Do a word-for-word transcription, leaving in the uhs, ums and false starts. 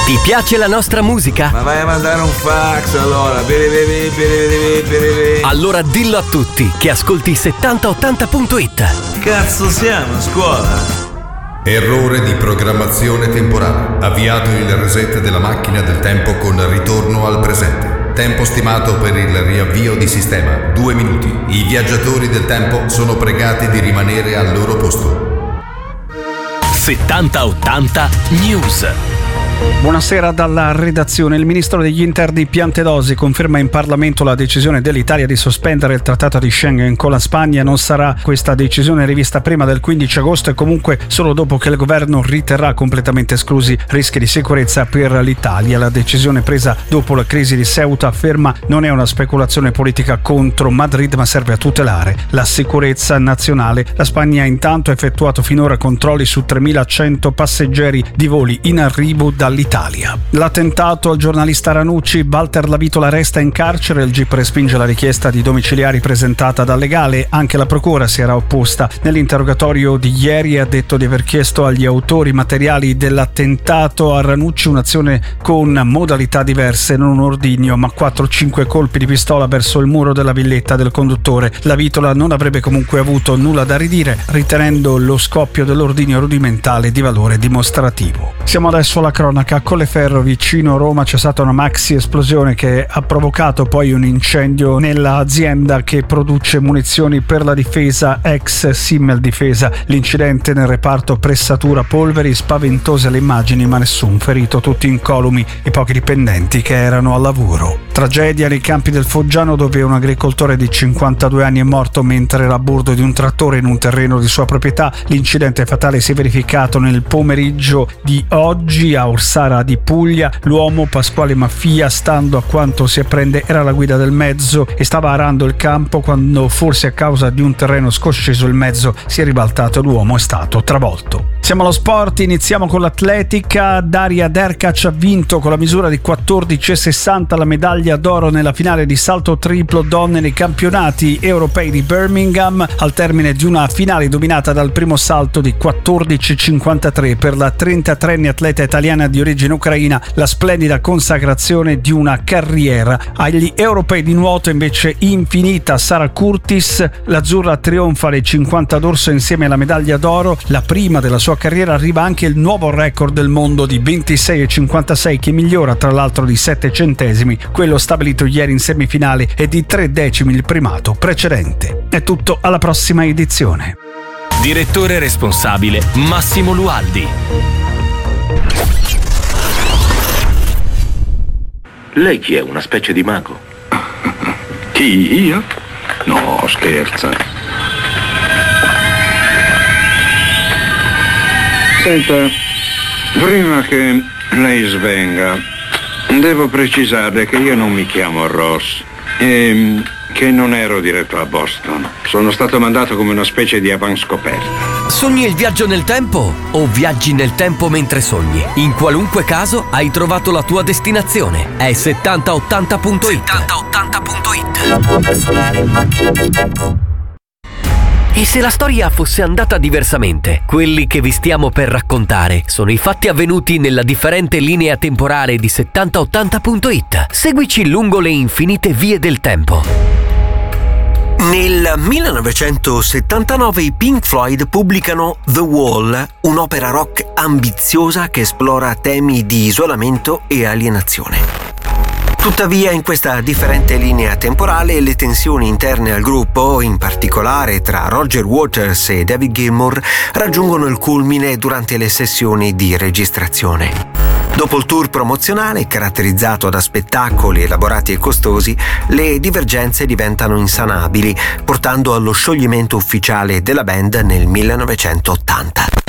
Ti piace la nostra musica? Ma vai a mandare un fax allora. Biribibi, biribibi, biribibi. Allora dillo a tutti che ascolti settanta ottanta punto it. Cazzo siamo a scuola? Errore di programmazione temporale. Avviato il reset della macchina del tempo con ritorno al presente. Tempo stimato per il riavvio di sistema due minuti. I viaggiatori del tempo sono pregati di rimanere al loro posto. settanta ottanta News. Buonasera dalla redazione. Il ministro degli interni Piantedosi conferma in Parlamento la decisione dell'Italia di sospendere il trattato di Schengen con la Spagna. Non sarà questa decisione rivista prima del quindici agosto e comunque solo dopo che il governo riterrà completamente esclusi rischi di sicurezza per l'Italia. La decisione presa dopo la crisi di Ceuta, afferma, non è una speculazione politica contro Madrid ma serve a tutelare la sicurezza nazionale. La Spagna intanto ha effettuato finora controlli su tremilacento passeggeri di voli in arrivo da dall'Italia. L'attentato al giornalista Ranucci, Walter Lavitola resta in carcere, il G I P respinge la richiesta di domiciliari presentata dal legale, anche la procura si era opposta. Nell'interrogatorio di ieri ha detto di aver chiesto agli autori materiali dell'attentato a Ranucci un'azione con modalità diverse, non un ordigno ma quattro cinque colpi di pistola verso il muro della villetta del conduttore. Lavitola non avrebbe comunque avuto nulla da ridire, ritenendo lo scoppio dell'ordigno rudimentale di valore dimostrativo. Siamo adesso alla cronaca. A Colleferro, vicino Roma, c'è stata una maxi esplosione che ha provocato poi un incendio nell'azienda che produce munizioni per la difesa, ex Simmel Difesa. L'incidente nel reparto pressatura polveri, spaventose le immagini ma nessun ferito, tutti incolumi i pochi dipendenti che erano al lavoro. Tragedia nei campi del Foggiano, dove un agricoltore di cinquantadue anni è morto mentre era a bordo di un trattore in un terreno di sua proprietà. L'incidente fatale si è verificato nel pomeriggio di oggi a Orsara di Puglia. L'uomo, Pasquale Maffia, stando a quanto si apprende, era alla guida del mezzo e stava arando il campo quando, forse a causa di un terreno scosceso, il mezzo si è ribaltato e l'uomo è stato travolto. Siamo allo sport, iniziamo con l'atletica. Daria Derkac ha vinto con la misura di quattordici e sessanta la medaglia d'oro nella finale di salto triplo donne nei campionati europei di Birmingham, al termine di una finale dominata dal primo salto di quattordici e cinquantatré per la trentatreenne atleta italiana di origine ucraina, la splendida consacrazione di una carriera. Agli europei di nuoto invece infinita Sara Curtis, l'azzurra trionfa alle cinquanta d'orso insieme alla medaglia d'oro, la prima della sua carriera. Arriva anche il nuovo record del mondo di ventisei e cinquantasei che migliora tra l'altro di sette centesimi quello stabilito ieri in semifinale e di tre decimi il primato precedente. È tutto, alla prossima edizione. Direttore responsabile Massimo Lualdi. Lei chi è? Una specie di mago? Chi, io? No, scherza. Senta, prima che lei svenga, devo precisarle che io non mi chiamo Ross e che non ero diretto a Boston. Sono stato mandato come una specie di avanscoperta. Sogni il viaggio nel tempo o viaggi nel tempo mentre sogni? In qualunque caso hai trovato la tua destinazione. È settanta ottanta punto it. settanta ottanta punto it. E se la storia fosse andata diversamente? Quelli che vi stiamo per raccontare sono i fatti avvenuti nella differente linea temporale di settanta ottanta punto it. Seguici lungo le infinite vie del tempo. Nel millenovecentosettantanove i Pink Floyd pubblicano The Wall, un'opera rock ambiziosa che esplora temi di isolamento e alienazione. Tuttavia, in questa differente linea temporale, le tensioni interne al gruppo, in particolare tra Roger Waters e David Gilmour, raggiungono il culmine durante le sessioni di registrazione. Dopo il tour promozionale, caratterizzato da spettacoli elaborati e costosi, le divergenze diventano insanabili, portando allo scioglimento ufficiale della band nel millenovecentottanta.